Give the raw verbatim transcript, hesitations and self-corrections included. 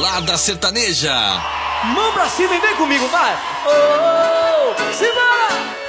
Balada Sertaneja. Mão pra cima e vem comigo, vai! Oh, oh, oh. Simbora!